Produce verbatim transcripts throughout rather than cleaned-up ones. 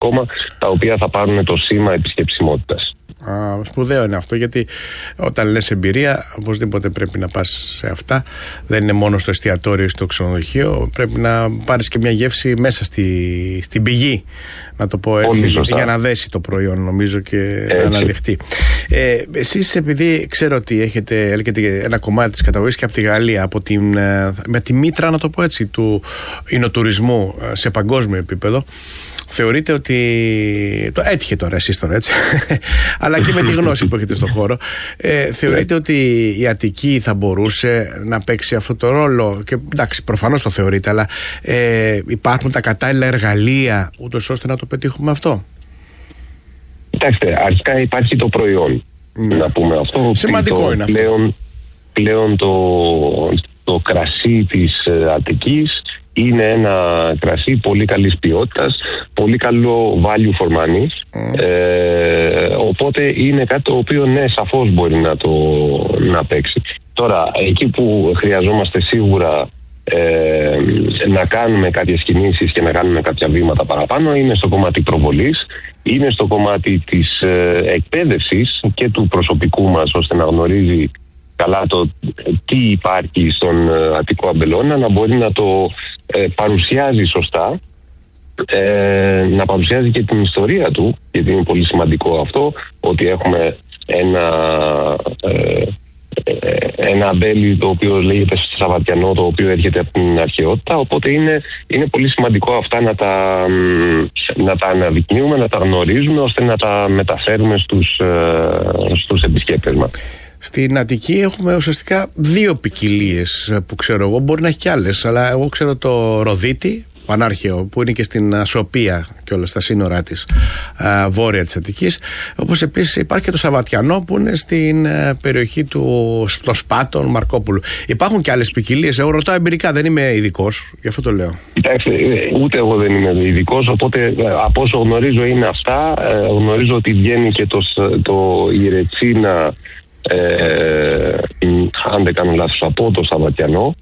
ακόμα, τα οποία θα πάρουν το σήμα επισκεψιμότητας. Α, σπουδαίο είναι αυτό, γιατί όταν λες εμπειρία, οπωσδήποτε πρέπει να πας σε αυτά. Δεν είναι μόνο στο εστιατόριο ή στο ξενοδοχείο. Πρέπει να πάρεις και μια γεύση μέσα στη, στην πηγή, να το πω έτσι, για να δέσει το προϊόν, νομίζω, και έτσι να αναδειχτεί. Ε, εσείς, επειδή ξέρω ότι έχετε, έχετε ένα κομμάτι της καταγωγής και από τη Γαλλία, από την, με τη μήτρα, να το πω έτσι, του εινοτουρισμού σε παγκόσμιο επίπεδο, θεωρείτε ότι. Το έτυχε τώρα, εσείς τώρα, έτσι. Αλλά και με τη γνώση που έχετε στον χώρο. Ε, θεωρείτε ότι η Αττική θα μπορούσε να παίξει αυτό το ρόλο? Και εντάξει, προφανώς το θεωρείτε, αλλά ε, υπάρχουν τα κατάλληλα εργαλεία ούτως ώστε να το πετύχουμε αυτό? Κοιτάξτε, αρχικά υπάρχει το προϊόν. Ναι. Να πούμε αυτό. Σημαντικό το, είναι αυτό. Πλέον, πλέον το, το κρασί της Αττικής είναι ένα κρασί πολύ καλής ποιότητας, πολύ καλό value for money. Mm. Ε, οπότε είναι κάτι το οποίο, ναι, σαφώς μπορεί να το να παίξει. Τώρα, εκεί που χρειαζόμαστε σίγουρα ε, να κάνουμε κάποιες κινήσεις και να κάνουμε κάποια βήματα παραπάνω είναι στο κομμάτι προβολής, είναι στο κομμάτι της ε, εκπαίδευσης και του προσωπικού μας, ώστε να γνωρίζει καλά το τι υπάρχει στον Αττικό αμπελώνα, να μπορεί να το ε, παρουσιάζει σωστά, ε, να παρουσιάζει και την ιστορία του, γιατί είναι πολύ σημαντικό αυτό, ότι έχουμε ένα, ε, ε, ένα αμπέλι το οποίο λέγεται Σαββατιανό, το οποίο έρχεται από την αρχαιότητα, οπότε είναι, είναι πολύ σημαντικό αυτά να τα, να τα αναδεικνύουμε, να τα γνωρίζουμε, ώστε να τα μεταφέρουμε στους, ε, στους επισκέπτες μας. Στην Αττική έχουμε ουσιαστικά δύο ποικιλίες που ξέρω εγώ, μπορεί να έχει κι άλλες, αλλά εγώ ξέρω το Ροδίτη, πανάρχαιο, που είναι και στην Σοπία και όλα στα σύνορά της, α, βόρεια της Αττικής, όπως επίσης υπάρχει και το Σαββατιανό που είναι στην α, περιοχή του στο Σπάτων, Μαρκόπουλου. Υπάρχουν και άλλες ποικιλίες? Εγώ ρωτάω εμπειρικά, δεν είμαι ειδικός, γι' αυτό το λέω. Κοιτάξτε, ούτε εγώ δεν είμαι ειδικός, οπότε από όσο γνωρίζω είναι αυτά. Γνωρίζω ότι βγαίνει και το, το η Ρετσίνα, Ε, αν δεν κάνω λάθος, από το Σαββατιανό.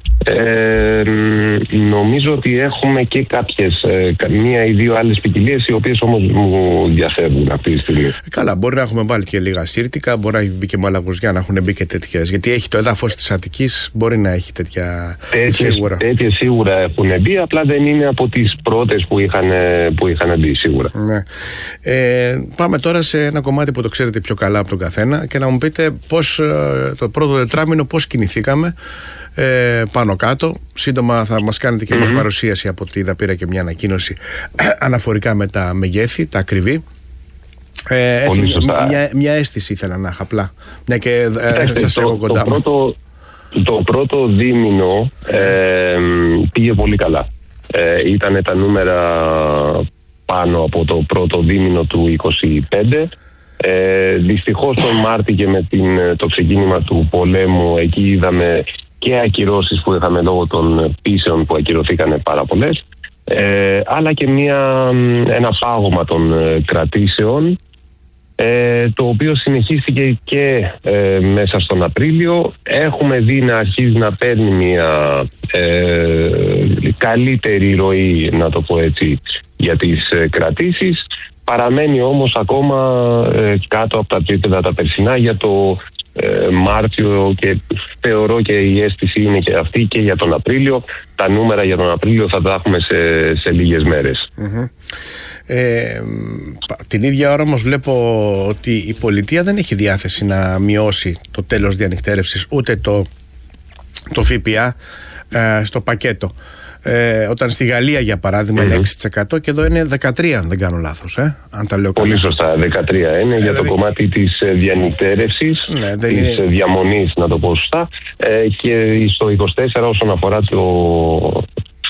Ε, νομίζω ότι έχουμε και κάποιες, ε, μία ή δύο άλλες ποικιλίες, οι οποίες όμως μου διαφεύγουν αυτή τη στιγμή. Καλά, μπορεί να έχουμε βάλει και λίγα σύρτικα, μπορεί να έχει μπει και μαλαγουζιά, να έχουν μπει και τέτοιες. Γιατί έχει το έδαφος της Αττικής, μπορεί να έχει τέτοια. Τέτοιες σίγουρα. Τέτοιες σίγουρα έχουν μπει, απλά δεν είναι από τις πρώτες που είχαν, που είχαν μπει, σίγουρα. Ναι. Ε, πάμε τώρα σε ένα κομμάτι που το ξέρετε πιο καλά από τον καθένα και να μου πείτε πώς, το πρώτο τετράμινο πώς κινηθήκαμε. Ε, πάνω κάτω. Σύντομα θα μας κάνετε και mm-hmm. μια παρουσίαση, από ό,τι είδα, πήρα και μια ανακοίνωση αναφορικά με τα μεγέθη, τα ακριβή. Ε, έτσι, μια, μια αίσθηση ήθελα να έχω απλά. Μια και ε, σας έχω κοντά το, πρώτο, το πρώτο δίμηνο ε, πήγε πολύ καλά. Ε, ήταν τα νούμερα πάνω από το πρώτο δίμηνο του είκοσι πέντε. Ε, δυστυχώς τον Μάρτι και με την, το ξεκίνημα του πολέμου, εκεί είδαμε και ακυρώσεις που είχαμε λόγω των πτήσεων που ακυρωθήκανε πάρα πολλές, ε, αλλά και μια, ένα πάγωμα των ε, κρατήσεων, ε, το οποίο συνεχίστηκε και ε, μέσα στον Απρίλιο. Έχουμε δει να αρχίζει να παίρνει μια ε, καλύτερη ροή, να το πω έτσι, για τις ε, κρατήσεις. Παραμένει όμως ακόμα ε, κάτω από τα επίπεδα τα περσινά για το ε, Μάρτιο, και θεωρώ και η αίσθηση είναι και αυτή και για τον Απρίλιο. Τα νούμερα για τον Απρίλιο θα τα έχουμε σε, σε λίγες μέρες. Mm-hmm. Ε, την ίδια ώρα όμως βλέπω ότι η πολιτεία δεν έχει διάθεση να μειώσει το τέλος διανυκτέρευσης, ούτε το, το ΦΠΑ ε, στο πακέτο. Ε, όταν στη Γαλλία, για παράδειγμα, mm-hmm. είναι έξι τοις εκατό και εδώ είναι δεκατρία τοις εκατό, αν δεν κάνω λάθος, ε, αν τα λέω καλά. Πολύ σωστά, δεκατρία είναι ε, για δηλαδή... το κομμάτι της διανυκτέρευσης, ναι, της είναι... διαμονής, να το πω σωστά, ε, και στο είκοσι τέσσερα όσον αφορά το...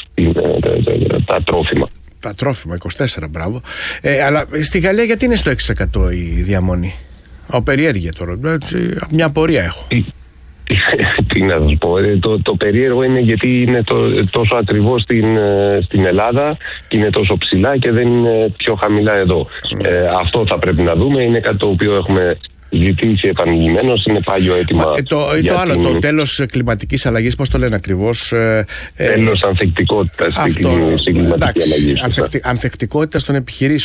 τα τρόφιμα. Τα τρόφιμα, είκοσι τέσσερα, μπράβο. Ε, αλλά στη Γαλλία γιατί είναι στο έξι τοις εκατό η διαμονή? Ο περιέργεια τώρα, μια απορία έχω. Τι να σας πω, το, το περίεργο είναι γιατί είναι το, τόσο ακριβώς στην, στην Ελλάδα και είναι τόσο ψηλά και δεν είναι πιο χαμηλά εδώ. Mm. Ε, αυτό θα πρέπει να δούμε, είναι κάτι το οποίο έχουμε ζητήσει επανειλημμένως, είναι πάγιο αίτημα. Μα, ε, το για το άλλο, την... το τέλος κλιματικής αλλαγής, πώς το λένε ακριβώς? Ε, τέλος ε, ανθεκτικότητας στην κλιματική αλλαγή. Ανθεκτι, ανθεκτικότητας των επιχειρήσεων.